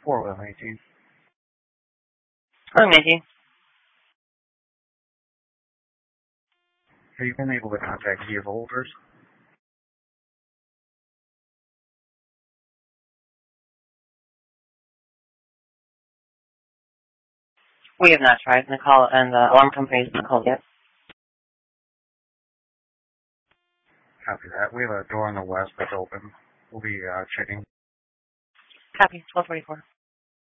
418. Hello, Nancy. Have you been able to contact vehicle holders? We have not tried, and the alarm company has not called yet. Copy that. We have a door on the west that's open. We'll be checking. Copy, 1244.